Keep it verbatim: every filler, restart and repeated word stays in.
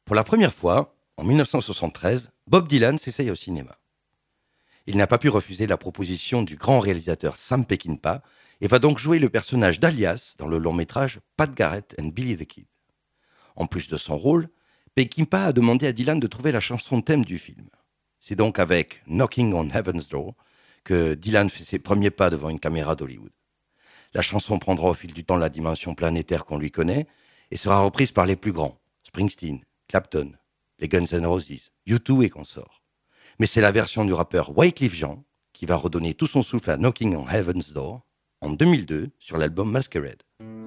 Pour la première fois, en mille neuf cent soixante-treize, Bob Dylan s'essaye au cinéma. Il n'a pas pu refuser la proposition du grand réalisateur Sam Peckinpah et va donc jouer le personnage d'Alias dans le long-métrage Pat Garrett and Billy the Kid. En plus de son rôle, Peckinpah a demandé à Dylan de trouver la chanson thème du film. C'est donc avec Knocking on Heaven's Door que Dylan fait ses premiers pas devant une caméra d'Hollywood. La chanson prendra au fil du temps la dimension planétaire qu'on lui connaît et sera reprise par les plus grands, Springsteen, Clapton, les Guns N' Roses, U deux et consorts. Mais c'est la version du rappeur Wyclef Jean qui va redonner tout son souffle à Knocking on Heaven's Door en deux mille deux sur l'album Masquerade.